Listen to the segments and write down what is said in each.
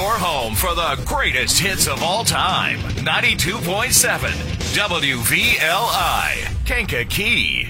your home for the greatest hits of all time. 92.7 WVLI, Kankakee.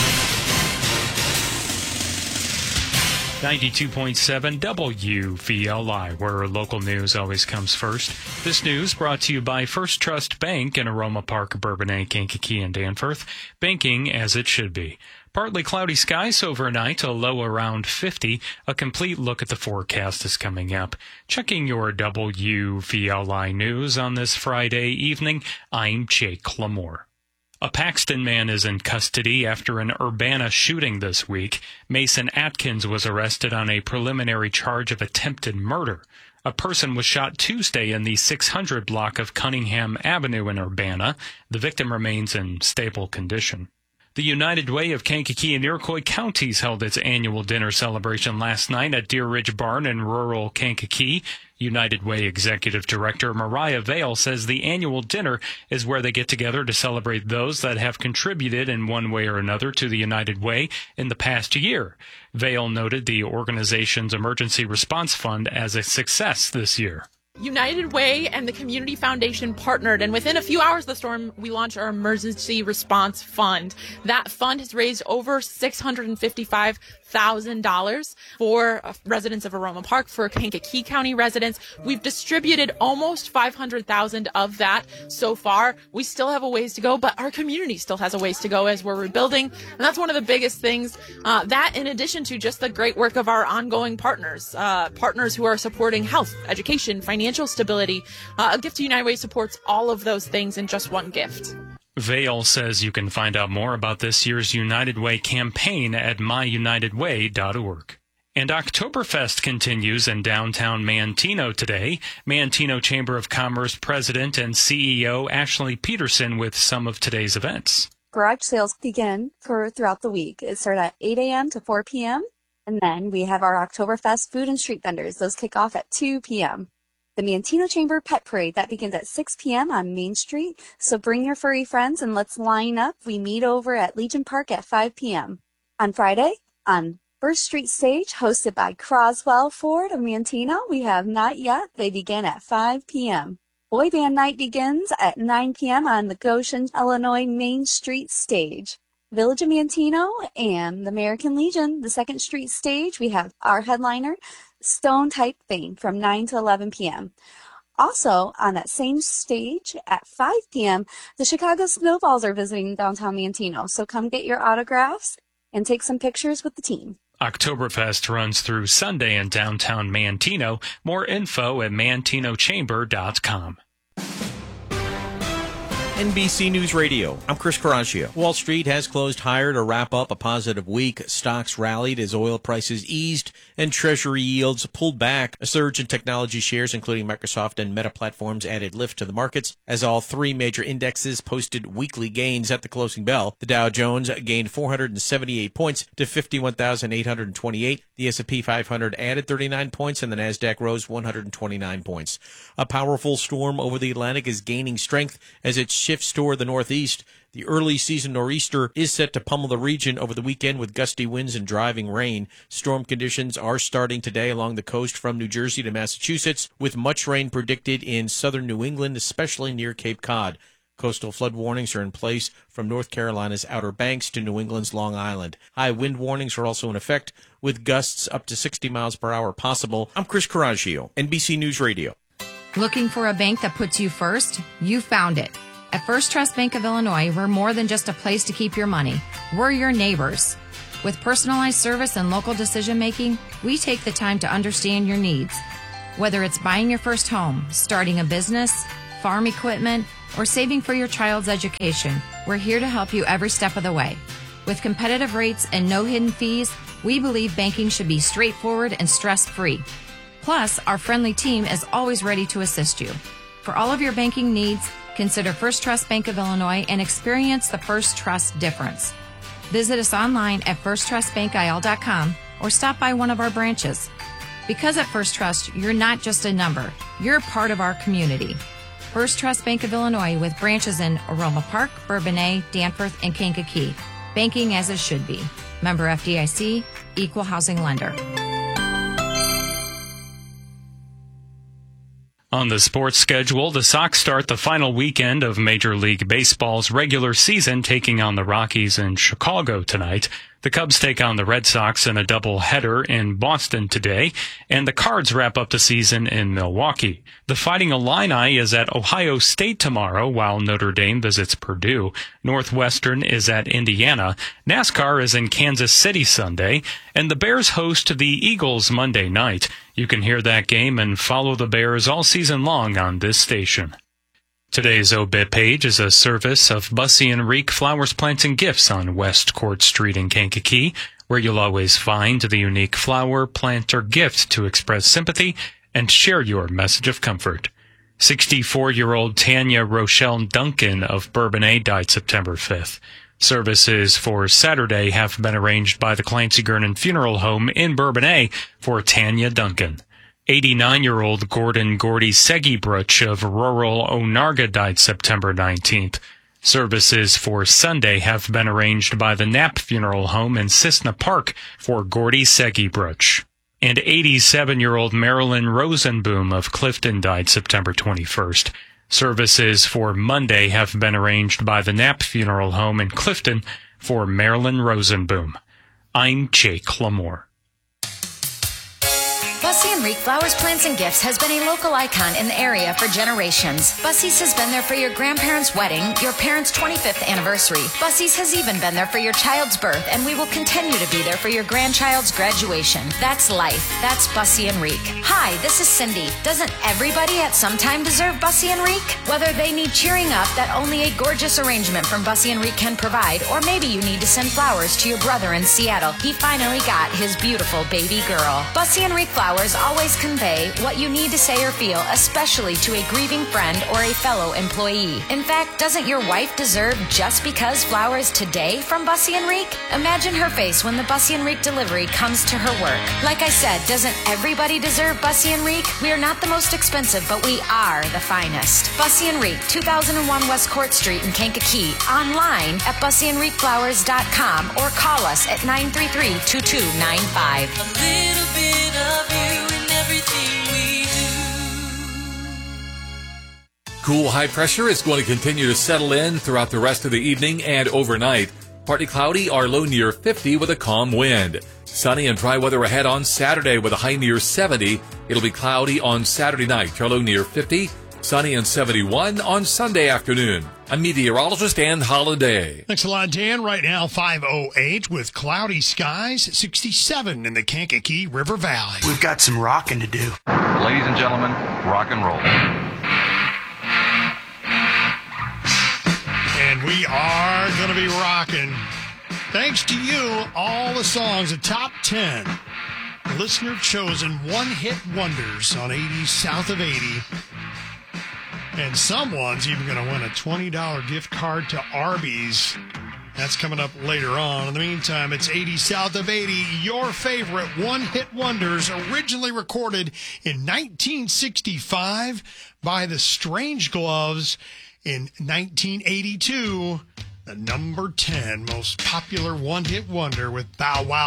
92.7 WVLI, where local news always comes first. This news brought to you by First Trust Bank in Aroma Park, Bourbonnais, Kankakee, and Danforth. Banking as it should be. Partly cloudy skies overnight, a low around 50. A complete look at the forecast is coming up. Checking your WVLI news on this Friday evening, I'm Jake Lamore. A Paxton man is in custody after an Urbana shooting this week. Mason Atkins was arrested on a preliminary charge of attempted murder. A person was shot Tuesday in the 600 block of Cunningham Avenue in Urbana. The victim remains in stable condition. The United Way of Kankakee and Iroquois counties held its annual dinner celebration last night at Deer Ridge Barn in rural Kankakee. United Way Executive Director Mariah Vale says the annual dinner is where they get together to celebrate those that have contributed in one way or another to the United Way in the past year. Vale noted the organization's emergency response fund as a success this year. United Way and the Community Foundation partnered, and within a few hours of the storm, we launched our Emergency Response Fund. That fund has raised over $655,000 for residents of Aroma Park, for Kankakee County residents. We've distributed almost $500,000 of that so far. We still have a ways to go, but our community still has a ways to go as we're rebuilding, and that's one of the biggest things. That, in addition to just the great work of our ongoing partners who are supporting health, education, financial stability. A Gift to United Way supports all of those things in just one gift. Vale says you can find out more about this year's United Way campaign at myunitedway.org. And Oktoberfest continues in downtown Manteno today. Manteno Chamber of Commerce President and CEO Ashley Peterson with some of today's events. Garage sales begin throughout the week. It starts at 8 a.m. to 4 p.m. And then we have our Oktoberfest food and street vendors. Those kick off at 2 p.m. The Manteno Chamber Pet Parade, that begins at 6 p.m. on Main Street. So bring your furry friends and let's line up. We meet over at Legion Park at 5 p.m. On Friday, on First Street Stage, hosted by Croswell Ford of Manteno, we have Not Yet. They begin at 5 p.m. Boy Band Night begins at 9 p.m. on the Goshen, Illinois Main Street Stage. Village of Manteno and the American Legion, the 2nd Street Stage, we have our headliner, Stone Type Thing, from 9 to 11 p.m. Also, on that same stage at 5 p.m., the Chicago Snowballs are visiting downtown Manteno. So come get your autographs and take some pictures with the team. Oktoberfest runs through Sunday in downtown Manteno. More info at mantenochamber.com. NBC News Radio, I'm Chris Caraccio. Wall Street has closed higher to wrap up a positive week. Stocks rallied as oil prices eased and Treasury yields pulled back. A surge in technology shares, including Microsoft and Meta Platforms, added lift to the markets as all three major indexes posted weekly gains at the closing bell. The Dow Jones gained 478 points to 51,828. The S&P 500 added 39 points, and the Nasdaq rose 129 points. A powerful storm over the Atlantic is gaining strength as it shifts toward the northeast. The early season nor'easter is set to pummel the region over the weekend with gusty winds and driving rain. Storm conditions are starting today along the coast from New Jersey to Massachusetts, with much rain predicted in southern New England, especially near Cape Cod. Coastal flood warnings are in place from North Carolina's Outer Banks to New England's Long Island. High wind warnings are also in effect, with gusts up to 60 miles per hour possible. I'm Chris Caraccio, NBC News Radio. Looking for a bank that puts you first? You found it. At First Trust Bank of Illinois, we're more than just a place to keep your money. We're your neighbors. With personalized service and local decision-making, we take the time to understand your needs. Whether it's buying your first home, starting a business, farm equipment, or saving for your child's education, we're here to help you every step of the way. With competitive rates and no hidden fees, we believe banking should be straightforward and stress-free. Plus, our friendly team is always ready to assist you. For all of your banking needs, consider First Trust Bank of Illinois and experience the First Trust difference. Visit us online at firsttrustbankil.com or stop by one of our branches. Because at First Trust, you're not just a number, you're part of our community. First Trust Bank of Illinois, with branches in Aroma Park, Bourbonnais, Danforth, and Kankakee. Banking as it should be. Member FDIC, Equal Housing Lender. On the sports schedule, the Sox start the final weekend of Major League Baseball's regular season, taking on the Rockies in Chicago tonight. The Cubs take on the Red Sox in a doubleheader in Boston today, and the Cards wrap up the season in Milwaukee. The Fighting Illini is at Ohio State tomorrow, while Notre Dame visits Purdue. Northwestern is at Indiana. NASCAR is in Kansas City Sunday, and the Bears host the Eagles Monday night. You can hear that game and follow the Bears all season long on this station. Today's obit page is a service of Bussy and Reek Flowers, Plants, and Gifts on West Court Street in Kankakee, where you'll always find the unique flower, plant, or gift to express sympathy and share your message of comfort. 64-year-old Tanya Rochelle Duncan of Bourbonnais died September 5th. Services for Saturday have been arranged by the Clancy Gernon Funeral Home in Bourbonnais for Tanya Duncan. 89-year-old Gordon Gordy Segibruch of rural Onarga died September 19th. Services for Sunday have been arranged by the Knapp Funeral Home in Cissna Park for Gordy Segibruch. And 87-year-old Marilyn Rosenboom of Clifton died September 21st. Services for Monday have been arranged by the Knapp Funeral Home in Clifton for Marilyn Rosenboom. I'm Jake Lamore. Bussy and Reek Flowers, Plants, and Gifts has been a local icon in the area for generations. Bussy's has been there for your grandparents' wedding, your parents' 25th anniversary. Bussy's has even been there for your child's birth, and we will continue to be there for your grandchild's graduation. That's life. That's Bussy and Reek. Hi, this is Cindy. Doesn't everybody at some time deserve Bussy and Reek? Whether they need cheering up that only a gorgeous arrangement from Bussy and Reek can provide, or maybe you need to send flowers to your brother in Seattle. He finally got his beautiful baby girl. Bussy and Reek Flowers always convey what you need to say or feel, especially to a grieving friend or a fellow employee. In fact, doesn't your wife deserve just because flowers today from Bussy and Reek? Imagine her face when the Bussy and Reek delivery comes to her work. Like I said, doesn't everybody deserve Bussy and Reek? We are not the most expensive, but we are the finest. Bussy and Reek, 2001 West Court Street in Kankakee. Online at bussyandreekflowers.com or call us at 933-2295. A little bit of you in everything we do. Cool high pressure is going to continue to settle in throughout the rest of the evening and overnight. Partly cloudy, our low near 50 with a calm wind. Sunny and dry weather ahead on Saturday with a high near 70. It'll be cloudy on Saturday night, our low near 50. Sunny and 71 on Sunday afternoon. I'm meteorologist Dan Holiday. Thanks a lot, Dan. Right now, 5:08 with cloudy skies, 67 in the Kankakee River Valley. We've got some rocking to do. Ladies and gentlemen, rock and roll. And we are going to be rocking. Thanks to you, all the songs, the top 10 listener-chosen one-hit wonders on 80 South of 80. And someone's even going to win a $20 gift card to Arby's. That's coming up later on. In the meantime, it's 80 South of 80, your favorite one-hit wonders, originally recorded in 1965 by the Strange Gloves. In 1982, the number 10 most popular one-hit wonder with Bow Wow.